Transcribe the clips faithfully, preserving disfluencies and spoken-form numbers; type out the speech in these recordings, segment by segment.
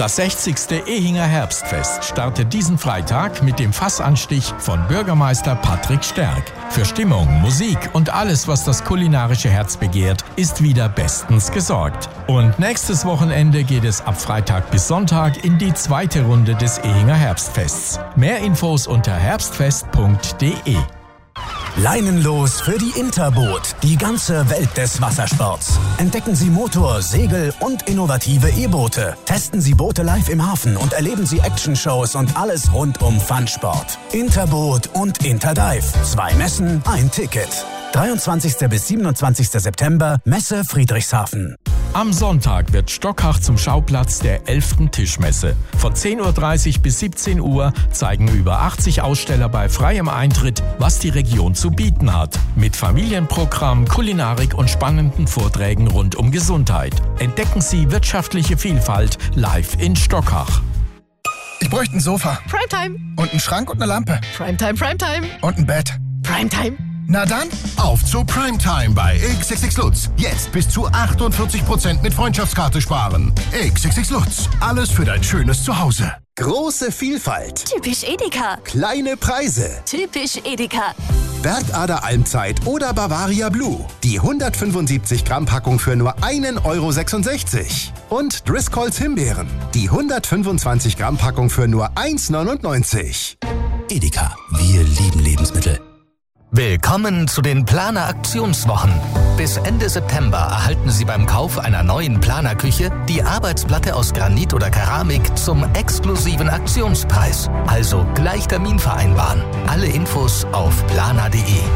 Das sechzigste Ehinger Herbstfest startet diesen Freitag mit dem Fassanstich von Bürgermeister Patrick Sterck. Für Stimmung, Musik und alles, was das kulinarische Herz begehrt, ist wieder bestens gesorgt. Und nächstes Wochenende geht es ab Freitag bis Sonntag in die zweite Runde des Ehinger Herbstfests. Mehr Infos unter herbstfest punkt de. Leinenlos für die Interboot, die ganze Welt des Wassersports. Entdecken Sie Motor-, Segel- und innovative E-Boote. Testen Sie Boote live im Hafen und erleben Sie Actionshows und alles rund um Funsport. Interboot und Interdive. Zwei Messen, ein Ticket. dreiundzwanzigster bis siebenundzwanzigster September, Messe Friedrichshafen. Am Sonntag wird Stockach zum Schauplatz der elften Tischmesse. Von zehn Uhr dreißig bis siebzehn Uhr zeigen über achtzig Aussteller bei freiem Eintritt, was die Region zu bieten hat. Mit Familienprogramm, Kulinarik und spannenden Vorträgen rund um Gesundheit. Entdecken Sie wirtschaftliche Vielfalt live in Stockach. Ich bräuchte ein Sofa. Primetime. Und einen Schrank und eine Lampe. Primetime, Primetime. Und ein Bett. Primetime. Na dann, auf zu Primetime bei X X X Lutz. Jetzt bis zu achtundvierzig Prozent mit Freundschaftskarte sparen. X X X Lutz. Alles für dein schönes Zuhause. Große Vielfalt. Typisch Edeka. Kleine Preise. Typisch Edeka. Bergader Almzeit oder Bavaria Blue. Die hundertfünfundsiebzig Gramm Packung für nur einen Euro sechsundsechzig. Und Driscolls Himbeeren. Die hundertfünfundzwanzig Gramm Packung für nur eins neunundneunzig. Edeka, wir lieben Lebensmittel. Willkommen zu den Planer Aktionswochen. Bis Ende September erhalten Sie beim Kauf einer neuen Planer-Küche die Arbeitsplatte aus Granit oder Keramik zum exklusiven Aktionspreis. Also gleich Termin vereinbaren. Alle Infos auf planer punkt de.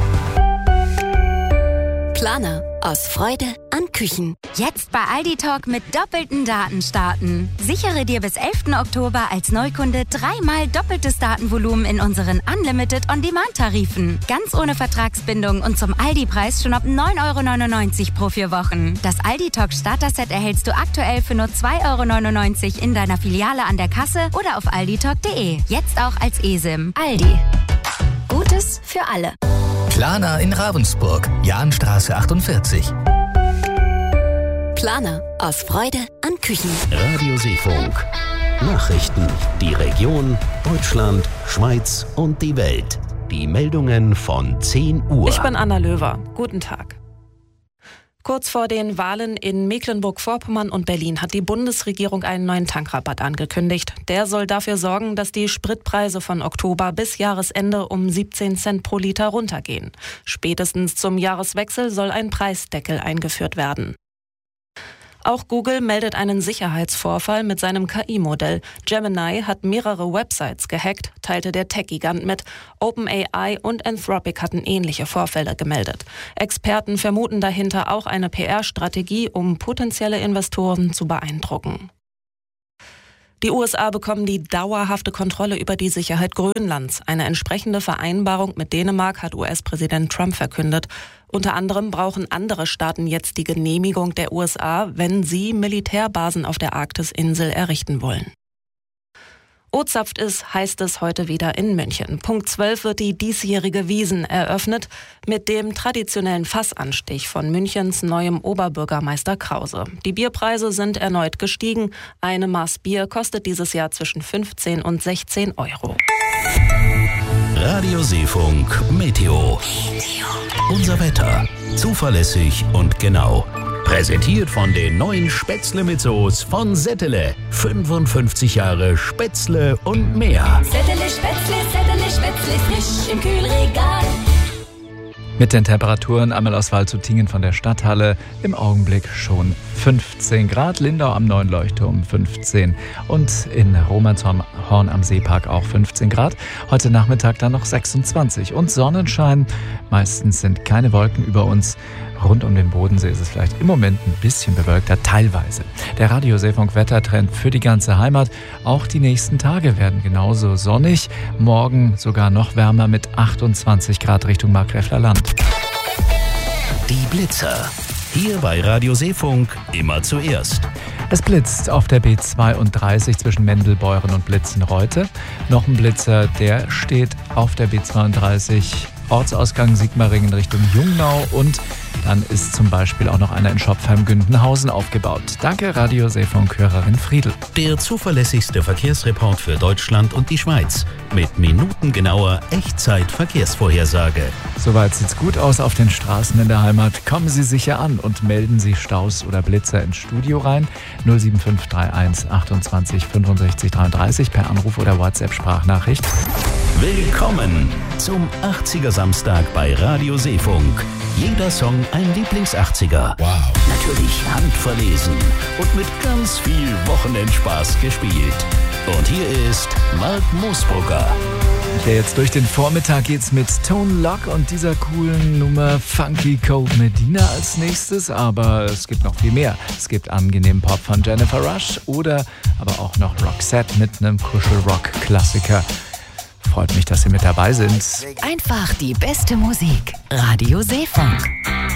Planer. Aus Freude an Küchen. Jetzt bei Aldi Talk mit doppelten Daten starten. Sichere dir bis elften Oktober als Neukunde dreimal doppeltes Datenvolumen in unseren Unlimited On-Demand-Tarifen. Ganz ohne Vertragsbindung und zum Aldi-Preis schon ab neun Euro neunundneunzig pro vier Wochen. Das Aldi Talk Starter-Set erhältst du aktuell für nur zwei Euro neunundneunzig in deiner Filiale an der Kasse oder auf aldi talk punkt de. Jetzt auch als eSIM. Aldi. Gutes für alle. Planer in Ravensburg, Jahnstraße achtundvierzig. Planer. Aus Freude an Küchen. Radio Seefunk. Nachrichten. Die Region, Deutschland, Schweiz und die Welt. Die Meldungen von zehn Uhr. Ich bin Anna Löwer. Guten Tag. Kurz vor den Wahlen in Mecklenburg-Vorpommern und Berlin hat die Bundesregierung einen neuen Tankrabatt angekündigt. Der soll dafür sorgen, dass die Spritpreise von Oktober bis Jahresende um siebzehn Cent pro Liter runtergehen. Spätestens zum Jahreswechsel soll ein Preisdeckel eingeführt werden. Auch Google meldet einen Sicherheitsvorfall mit seinem K I-Modell. Gemini hat mehrere Websites gehackt, teilte der Tech-Gigant mit. OpenAI und Anthropic hatten ähnliche Vorfälle gemeldet. Experten vermuten dahinter auch eine P R-Strategie, um potenzielle Investoren zu beeindrucken. Die U S A bekommen die dauerhafte Kontrolle über die Sicherheit Grönlands. Eine entsprechende Vereinbarung mit Dänemark hat U S-Präsident Trump verkündet. Unter anderem brauchen andere Staaten jetzt die Genehmigung der U S A, wenn sie Militärbasen auf der Arktisinsel errichten wollen. O-Zapft ist, heißt es heute wieder in München. Punkt zwölf wird die diesjährige Wiesn eröffnet mit dem traditionellen Fassanstich von Münchens neuem Oberbürgermeister Krause. Die Bierpreise sind erneut gestiegen. Eine Maß Bier kostet dieses Jahr zwischen fünfzehn und sechzehn Euro. Radio Seefunk Meteo. Unser Wetter. Zuverlässig und genau. Präsentiert von den neuen Spätzle mit Soße von Settele. fünfundfünfzig Jahre Spätzle und mehr. Settele Spätzle, Settele Spätzle, frisch im Kühlregal. Mit den Temperaturen einmal aus Waldshutingen von der Stadthalle. Im Augenblick schon fünfzehn Grad. Lindau am Neuen Leuchtturm fünfzehn. Und in Romanshorn am Seepark auch fünfzehn Grad. Heute Nachmittag dann noch sechsundzwanzig. Und Sonnenschein. Meistens sind keine Wolken über uns. Rund um den Bodensee ist es vielleicht im Moment ein bisschen bewölkter, teilweise. Der Radio Seefunk Wettertrend für die ganze Heimat. Auch die nächsten Tage werden genauso sonnig. Morgen sogar noch wärmer mit achtundzwanzig Grad Richtung Markgräfler Land. Die Blitzer. Hier bei Radio Seefunk immer zuerst. Es blitzt auf der B zweiunddreißig zwischen Mendelbeuren und Blitzenreute. Noch ein Blitzer, der steht auf der B zweiunddreißig Ortsausgang Sigmaringen Richtung Jungnau und dann ist zum Beispiel auch noch einer in Schopfheim-Gündenhausen aufgebaut. Danke, Radio Seefunk-Hörerin Friedel. Der zuverlässigste Verkehrsreport für Deutschland und die Schweiz. Mit minutengenauer Echtzeit-Verkehrsvorhersage. Soweit sieht's gut aus auf den Straßen in der Heimat. Kommen Sie sicher an und melden Sie Staus oder Blitzer ins Studio rein. null sieben fünf drei eins achtundzwanzig fünfundsechzig dreiunddreißig per Anruf oder WhatsApp-Sprachnachricht. Willkommen zum achtziger Samstag bei Radio Seefunk. Jeder Song ein Lieblings-achtziger. Wow. Natürlich handverlesen und mit ganz viel Wochenendspaß gespielt. Und hier ist Mark Moosbrugger. Ja, jetzt durch den Vormittag geht's mit Tone Loc und dieser coolen Nummer Funky Cold Medina als nächstes. Aber es gibt noch viel mehr. Es gibt angenehmen Pop von Jennifer Rush oder aber auch noch Roxette mit einem Kuschel-Rock-Klassiker. Freut mich, dass Sie mit dabei sind. Einfach die beste Musik. Radio Seefunk.